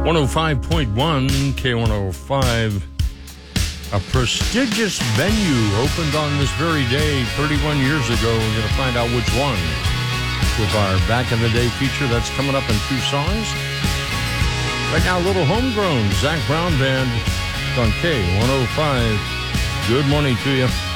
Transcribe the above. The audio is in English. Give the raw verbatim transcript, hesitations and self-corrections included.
one oh five point one K one oh five. A prestigious venue opened on this very day thirty-one years ago. We're going to find out which one with our Back in the Day feature that's coming up in two songs. Right now, a little homegrown Zac Brown Band on K one oh five. Good morning to you.